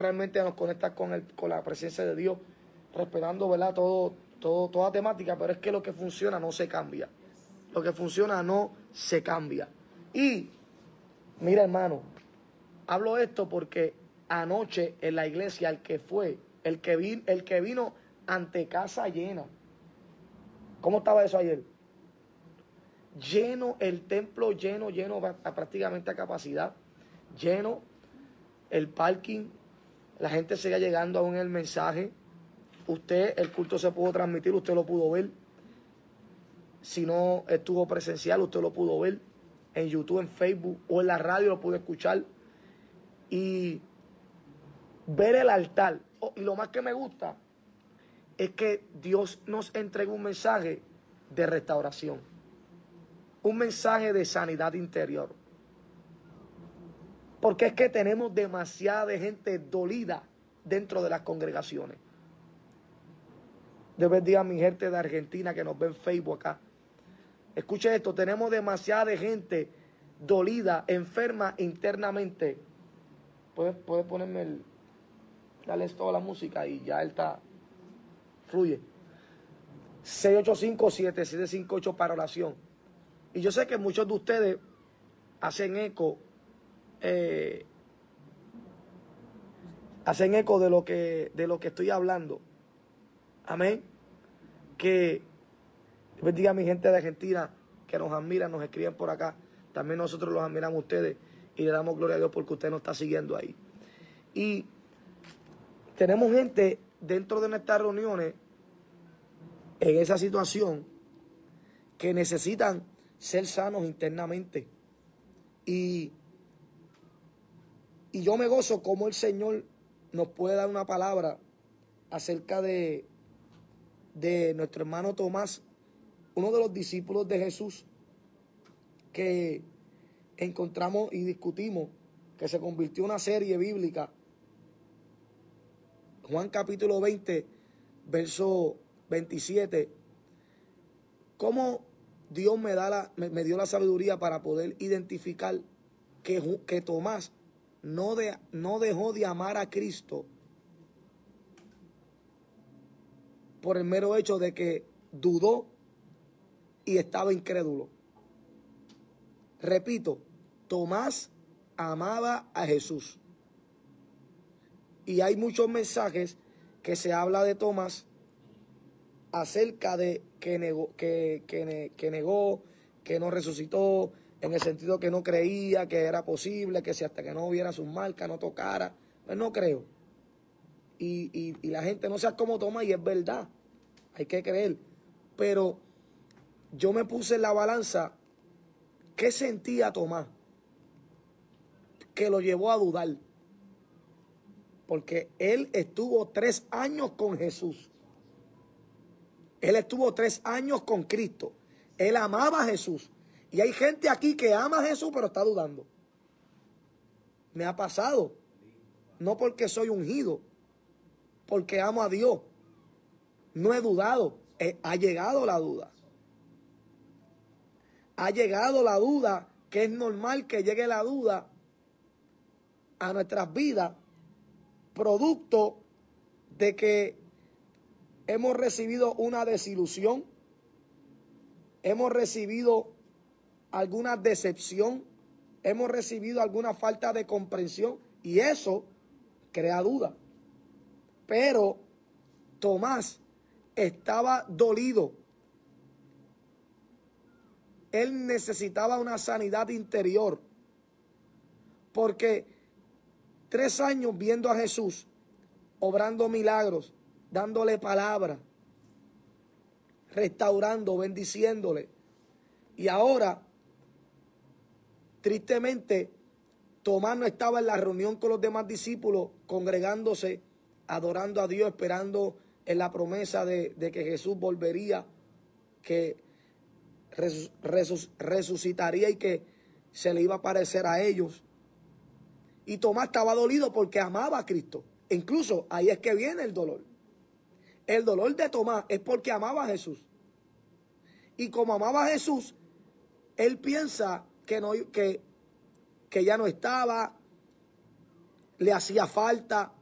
realmente nos conecta con la presencia de Dios, respetando, ¿verdad? Toda temática, pero es que lo que funciona no se cambia. Lo que funciona no se cambia. Y, mira, hermano, hablo esto porque anoche en la iglesia el que vino ante casa llena. ¿Cómo estaba eso ayer? Lleno, el templo lleno prácticamente a capacidad. Lleno, el parking, la gente sigue llegando aún el mensaje. El culto se pudo transmitir, usted lo pudo ver. Si no estuvo presencial, usted lo pudo ver en YouTube, en Facebook o en la radio lo pudo escuchar. Y ver el altar. Y lo más que me gusta es que Dios nos entrega un mensaje de restauración. Un mensaje de sanidad interior. Porque es que tenemos demasiada gente dolida dentro de las congregaciones. De bendiga a mi gente de Argentina que nos ve en Facebook acá. Escuche esto, tenemos demasiada gente dolida, enferma internamente. ¿Puedes ponerme darles toda la música y ya él está, fluye. 685-7758 para oración. Y yo sé que muchos de ustedes hacen eco de lo que estoy hablando. Amén. Que bendiga a mi gente de Argentina que nos admira, nos escriben por acá. También nosotros los admiramos a ustedes y le damos gloria a Dios porque usted nos está siguiendo ahí. Y tenemos gente dentro de nuestras reuniones en esa situación que necesitan ser sanos internamente. Y yo me gozo como el Señor nos puede dar una palabra acerca de nuestro hermano Tomás, uno de los discípulos de Jesús que encontramos y discutimos, que se convirtió en una serie bíblica. Juan capítulo 20, verso 27. ¿Cómo Dios me dio la sabiduría para poder identificar que Tomás no dejó de amar a Cristo por el mero hecho de que dudó y estaba incrédulo? Repito, Tomás amaba a Jesús. Y hay muchos mensajes que se habla de Tomás acerca de que negó, que no resucitó, en el sentido que no creía que era posible, que si hasta que no viera sus marcas, no tocara. Pues no creo. Y la gente no sea como Tomás, y es verdad, hay que creer. Pero yo me puse en la balanza, ¿qué sentía Tomás? Que lo llevó a dudar. Porque él estuvo 3 años con Jesús. Él estuvo 3 años con Cristo. Él amaba a Jesús. Y hay gente aquí que ama a Jesús, pero está dudando. Me ha pasado. No porque soy ungido, porque amo a Dios. No he dudado. Ha llegado la duda. Ha llegado la duda, que es normal que llegue la duda a nuestras vidas, producto de que hemos recibido una desilusión, hemos recibido alguna decepción, hemos recibido alguna falta de comprensión, y eso crea duda. Pero Tomás estaba dolido. Él necesitaba una sanidad interior, porque 3 años viendo a Jesús, obrando milagros, dándole palabra, restaurando, bendiciéndole. Y ahora, tristemente, Tomás no estaba en la reunión con los demás discípulos, congregándose, adorando a Dios, esperando en la promesa de que Jesús volvería, que resucitaría y que se le iba a aparecer a ellos. Y Tomás estaba dolido porque amaba a Cristo. E incluso ahí es que viene el dolor. El dolor de Tomás es porque amaba a Jesús. Y como amaba a Jesús, él piensa que ya no estaba, le hacía falta.